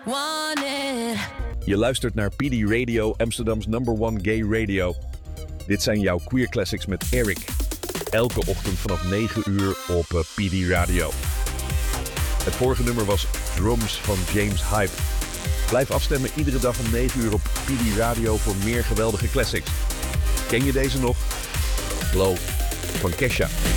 want it. Je luistert naar PD Radio, Amsterdam's #1 gay radio. Dit zijn jouw queer classics met Eric. Elke ochtend vanaf 9 uur op PD Radio. Het vorige nummer was Drums van James Hype. Blijf afstemmen iedere dag om 9 uur op PD Radio voor meer geweldige classics. Ken je deze nog? Glow van Kesha.